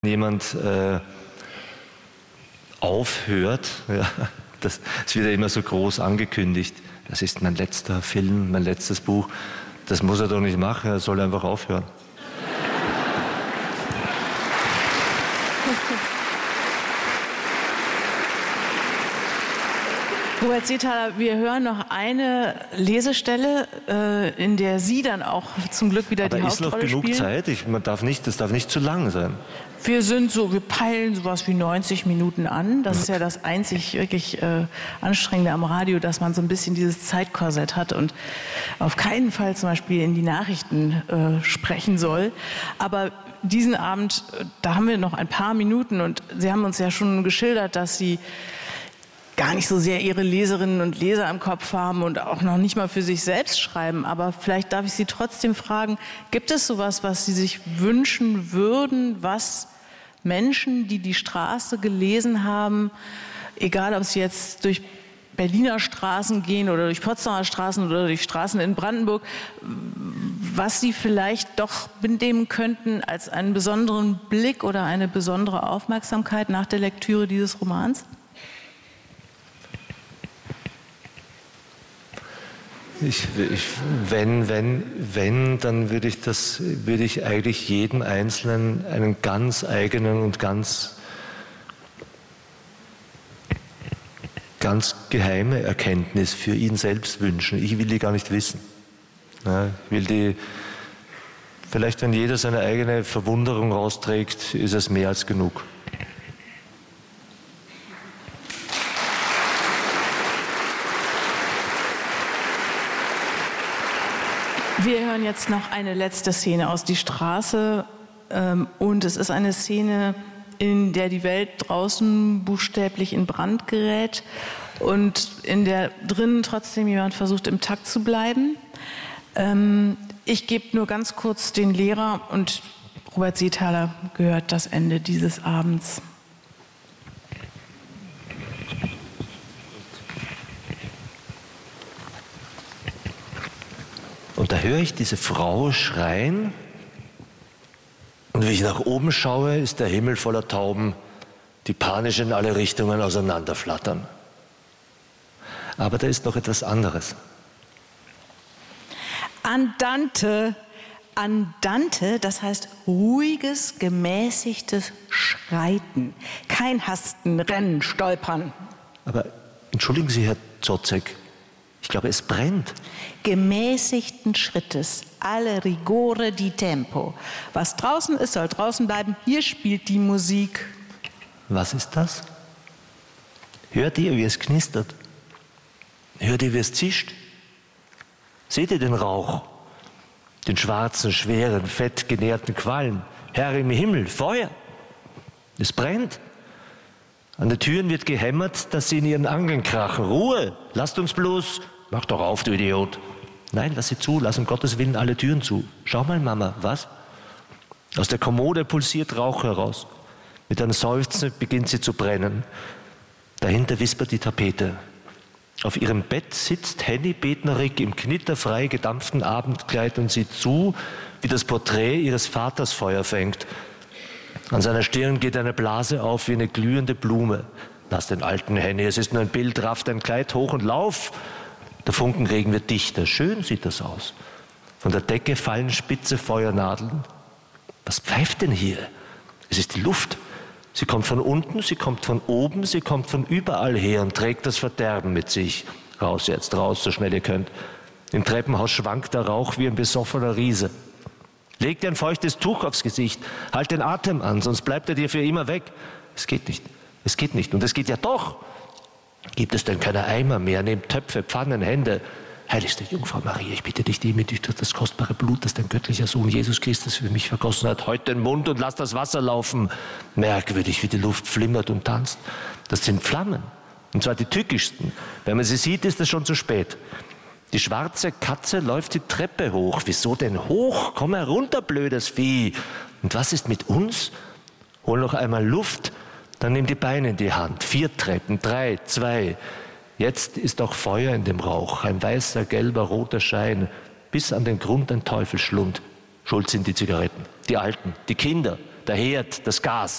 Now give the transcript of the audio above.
jemand aufhört, ja, das wird ja immer so groß angekündigt, das ist mein letzter Film, mein letztes Buch, das muss er doch nicht machen, er soll einfach aufhören. Robert Seethaler, wir hören noch eine Lesestelle, in der Sie dann auch zum Glück wieder die Hauptrolle spielen. Aber ist noch genug Zeit? Das darf nicht zu lang sein. Wir peilen sowas wie 90 Minuten an. Das ist ja das einzig wirklich Anstrengende am Radio, dass man so ein bisschen dieses Zeitkorsett hat und auf keinen Fall zum Beispiel in die Nachrichten sprechen soll. Aber diesen Abend, da haben wir noch ein paar Minuten und Sie haben uns ja schon geschildert, dass Sie gar nicht so sehr Ihre Leserinnen und Leser im Kopf haben und auch noch nicht mal für sich selbst schreiben. Aber vielleicht darf ich Sie trotzdem fragen, gibt es sowas, was Sie sich wünschen würden, was Menschen, die die Straße gelesen haben, egal ob sie jetzt durch Berliner Straßen gehen oder durch Potsdamer Straßen oder durch Straßen in Brandenburg, was sie vielleicht doch mitnehmen könnten als einen besonderen Blick oder eine besondere Aufmerksamkeit nach der Lektüre dieses Romans? Dann würde ich eigentlich jedem Einzelnen einen ganz eigenen und ganz geheime Erkenntnis für ihn selbst wünschen. Ich will die gar nicht wissen. Ja, vielleicht wenn jeder seine eigene Verwunderung rausträgt, ist es mehr als genug. Wir hören jetzt noch eine letzte Szene aus Die Straße und es ist eine Szene, in der die Welt draußen buchstäblich in Brand gerät und in der drinnen trotzdem jemand versucht, im Takt zu bleiben. Ich gebe nur ganz kurz den Lehrer und Robert Seethaler gehört das Ende dieses Abends. Und da höre ich diese Frau schreien und wie ich nach oben schaue, ist der Himmel voller Tauben, die panisch in alle Richtungen auseinanderflattern. Aber da ist noch etwas anderes. Andante, das heißt ruhiges, gemäßigtes Schreiten. Kein Hasten, Rennen, Stolpern. Aber entschuldigen Sie, Herr Zotzek, ich glaube, es brennt. Gemäßigten Schrittes, alle rigore di tempo. Was draußen ist, soll draußen bleiben. Hier spielt die Musik. Was ist das? Hört ihr, wie es knistert? Hört ihr, wie es zischt? Seht ihr den Rauch? Den schwarzen, schweren, fettgenährten Qualm? Herr im Himmel, Feuer! Es brennt. An den Türen wird gehämmert, dass sie in ihren Angeln krachen. Ruhe! Lasst uns bloß! Mach doch auf, du Idiot! Nein, lass sie zu, lass um Gottes Willen alle Türen zu. Schau mal, Mama, was? Aus der Kommode pulsiert Rauch heraus. Mit einem Seufzen beginnt sie zu brennen. Dahinter wispert die Tapete. Auf ihrem Bett sitzt Henny Betnerig im knitterfrei gedampften Abendkleid und sieht zu, wie das Porträt ihres Vaters Feuer fängt. An seiner Stirn geht eine Blase auf wie eine glühende Blume. Lass den alten Henny, es ist nur ein Bild, raff dein Kleid hoch und lauf! Der Funkenregen wird dichter. Schön sieht das aus. Von der Decke fallen spitze Feuernadeln. Was pfeift denn hier? Es ist die Luft. Sie kommt von unten, sie kommt von oben, sie kommt von überall her und trägt das Verderben mit sich. Raus jetzt, raus, so schnell ihr könnt. Im Treppenhaus schwankt der Rauch wie ein besoffener Riese. Leg dir ein feuchtes Tuch aufs Gesicht, halt den Atem an, sonst bleibt er dir für immer weg. Es geht nicht, es geht nicht. Und es geht ja doch. Gibt es denn keine Eimer mehr? Nehmt Töpfe, Pfannen, Hände. Heiligste Jungfrau Maria, ich bitte dich, demütig durch das kostbare Blut, das dein göttlicher Sohn Jesus Christus für mich vergossen hat. Heut den Mund und lass das Wasser laufen. Merkwürdig, wie die Luft flimmert und tanzt. Das sind Flammen. Und zwar die tückischsten. Wenn man sie sieht, ist es schon zu spät. Die schwarze Katze läuft die Treppe hoch. Wieso denn hoch? Komm herunter, blödes Vieh. Und was ist mit uns? Hol noch einmal Luft. Dann nimm die Beine in die Hand. 4 Treppen, 3, 2. Jetzt ist auch Feuer in dem Rauch. Ein weißer, gelber, roter Schein. Bis an den Grund ein Teufelsschlund. Schuld sind die Zigaretten, die Alten, die Kinder, der Herd, das Gas.